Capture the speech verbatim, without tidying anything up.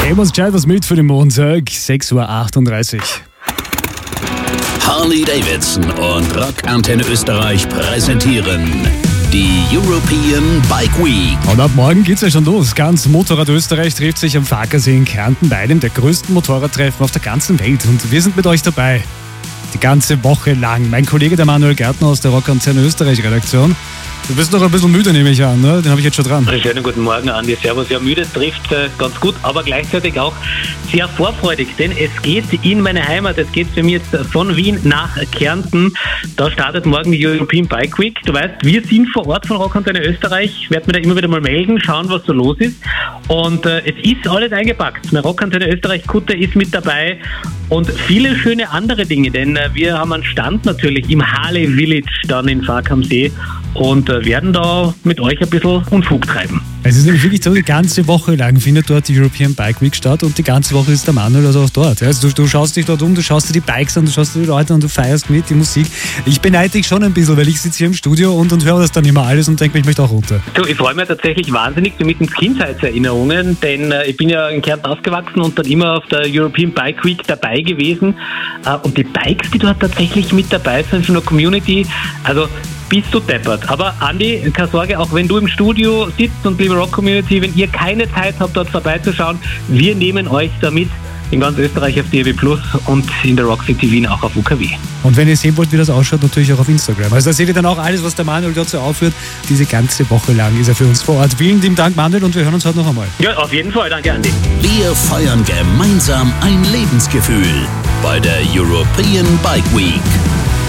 Geben uns gescheit was mit für den Montag, sechs Uhr achtunddreißig. Harley Davidson und Rockantenne Österreich präsentieren die European Bike Week. Und ab morgen geht's ja schon los. Ganz Motorrad Österreich trifft sich am Farkasee in Kärnten bei einem der größten Motorradtreffen auf der ganzen Welt. Und wir sind mit euch dabei. Die ganze Woche lang. Mein Kollege, der Manuel Gärtner aus der Rockantenne Österreich Redaktion. Du bist noch ein bisschen müde, nehme ich an, ne? Den habe ich jetzt schon dran. Schönen guten Morgen, Andi. Servus. Ja, müde trifft äh, ganz gut, aber gleichzeitig auch sehr vorfreudig, denn es geht in meine Heimat. Es geht für mich jetzt von Wien nach Kärnten. Da startet morgen die European Bike Week. Du weißt, wir sind vor Ort von Rockantenne Österreich. Ich werde mir da immer wieder mal melden, schauen, was so los ist. Und äh, es ist alles eingepackt. Eine Rockantenne Österreich-Kutte ist mit dabei und viele schöne andere Dinge, denn äh, wir haben einen Stand natürlich im Harley Village dann in Fark am See und äh, werden da mit euch ein bisschen Unfug treiben. Es ist nämlich wirklich so, die ganze Woche lang findet dort die European Bike Week statt und die ganze Woche ist der Manuel also auch dort. Also du, du schaust dich dort um, du schaust dir die Bikes an, du schaust dir die Leute an, du feierst mit, die Musik. Ich beneide dich schon ein bisschen, weil ich sitze hier im Studio und, und höre das dann immer alles und denke mir, ich möchte auch runter. Du, ich freue mich tatsächlich wahnsinnig so mit den Kindheitserinnerungen, denn äh, ich bin ja in Kärnten aufgewachsen und dann immer auf der European Bike Week dabei gewesen. Äh, und die Bikes, die dort tatsächlich mit dabei sind von der Community, also bist du deppert. Aber Andi, keine Sorge, auch wenn du im Studio sitzt und liebe Rock-Community, wenn ihr keine Zeit habt, dort vorbeizuschauen, wir nehmen euch da mit in ganz Österreich auf D A B plus und in der Rock City Wien auch auf U K W. Und wenn ihr sehen wollt, wie das ausschaut, natürlich auch auf Instagram. Also da seht ihr dann auch alles, was der Manuel dort so aufführt. Diese ganze Woche lang ist er für uns vor Ort. Vielen lieben Dank, Manuel, und wir hören uns heute noch einmal. Ja, auf jeden Fall. Danke, Andi. Wir feiern gemeinsam ein Lebensgefühl bei der European Bike Week.